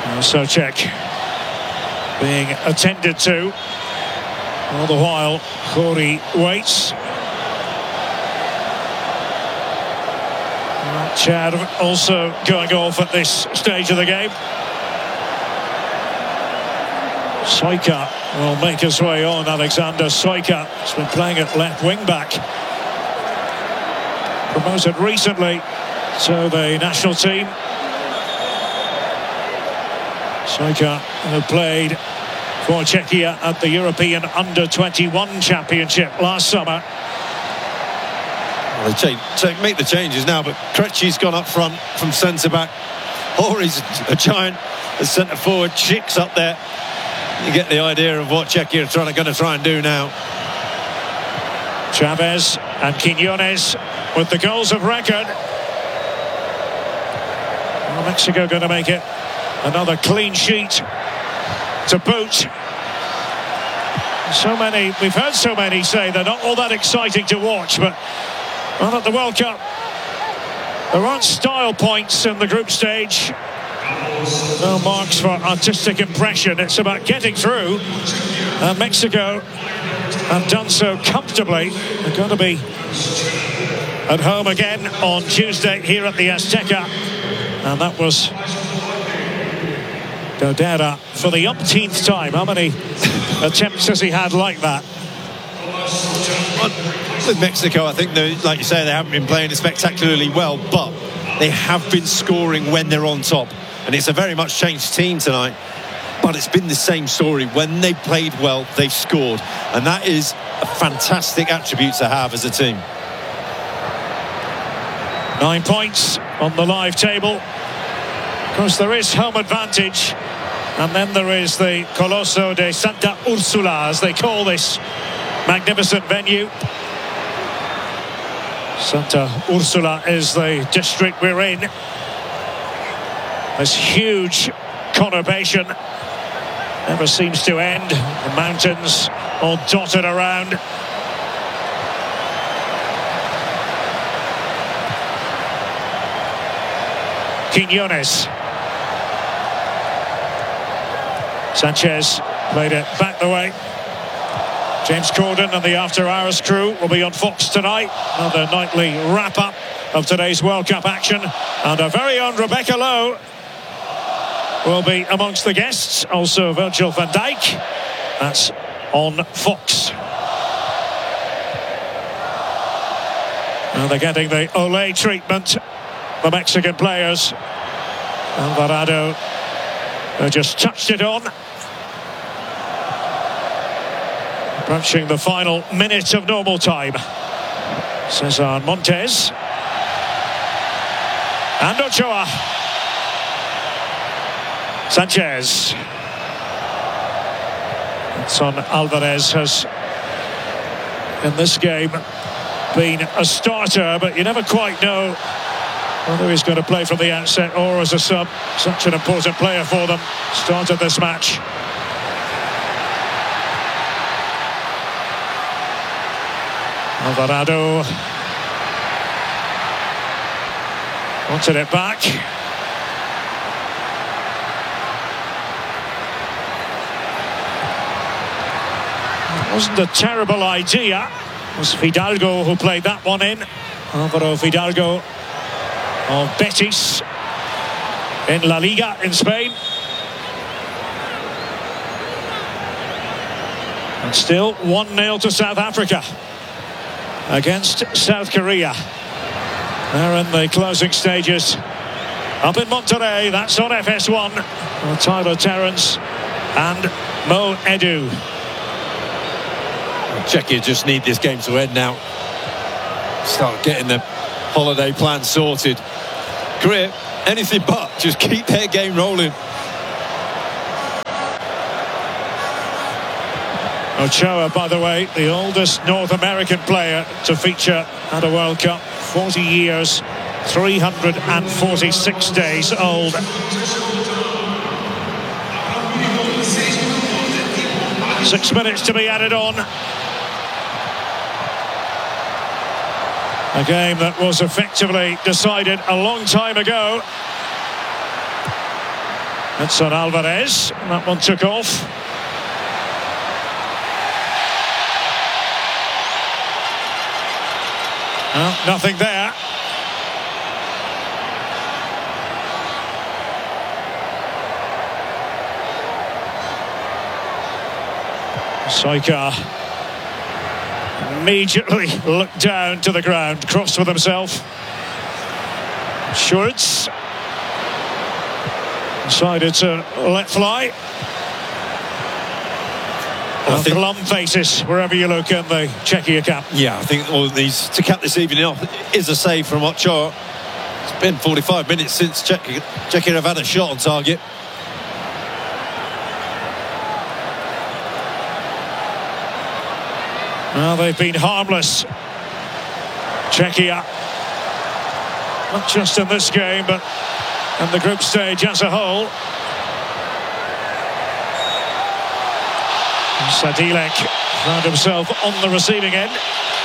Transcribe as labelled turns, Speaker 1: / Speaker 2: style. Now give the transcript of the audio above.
Speaker 1: Souček being attended to. All the while, Corey waits. Chad also going off at this stage of the game. Soyka will make his way on. Alexander Soyka has been playing at left wing back. Promoted recently to the national team. Soyka, who played for Czechia at the European Under-21 Championship last summer.
Speaker 2: Well, they make the changes now, but Krejci's gone up front from centre-back. Hori's a giant as centre-forward. Schick's up there. You get the idea of what Czechia are going to try and do now.
Speaker 1: Chavez and Quiñones with the goals of record. Well, Mexico going to make it another clean sheet to boot. We've heard so many say they're not all that exciting to watch, but well, at the World Cup, there aren't style points in the group stage. No marks for artistic impression. It's about getting through. Mexico have done so comfortably. They're going to be at home again on Tuesday here at the Azteca. And that was Dodera for the umpteenth time. How many attempts has he had like that?
Speaker 2: With Mexico, I think, like you say, they haven't been playing spectacularly well, but they have been scoring when they're on top. And it's a very much changed team tonight. But it's been the same story. When they played well, they've scored. And that is a fantastic attribute to have as a team.
Speaker 1: 9 points on the live table. Of course, there is home advantage. And then there is the Coloso de Santa Úrsula, as they call this magnificent venue. Santa Úrsula is the district we're in. This huge conurbation never seems to end. The mountains all dotted around. Quiñones. Sanchez played it back the way. James Corden and the After Hours crew will be on Fox tonight. Another nightly wrap-up of today's World Cup action. And our very own Rebecca Lowe will be amongst the guests. Also Virgil van Dijk. That's on Fox. And they're getting the Olé treatment, the Mexican players. Alvarado just touched it on. Approaching the final minute of normal time. Cesar Montes. And Ochoa. Sanchez. Edson Alvarez has, in this game, been a starter, but you never quite know whether he's going to play from the outset or as a sub. Such an important player for them. Started this match. Alvarado wanted it back. It wasn't a terrible idea. It was Fidalgo who played that one in. Alvaro Fidalgo of Betis in La Liga in Spain. And still 1-0 to South Africa against South Korea. They're in the closing stages up in Monterrey. That's on FS1. Tyler Terence and Mo Edu.
Speaker 2: Czechia just need this game to end now. Start getting the holiday plan sorted. Korea, anything but. Just keep their game rolling.
Speaker 1: Ochoa, by the way, the oldest North American player to feature at a World Cup. 40 years, 346 days old. Six minutes to be added on. A game that was effectively decided a long time ago. Edson Alvarez. That one took off. Well, nothing there. Soyka immediately looked down to the ground, crossed with himself. Schurz decided to let fly. Glum faces wherever you look in the Czechia camp.
Speaker 2: Yeah, I think all these to cap this evening off is a save from Ochoa. It's been 45 minutes since Czechia have had a shot on target.
Speaker 1: Well, they've been harmless, Czechia. Not just in this game, but in the group stage as a whole. Sadilek found himself on the receiving end.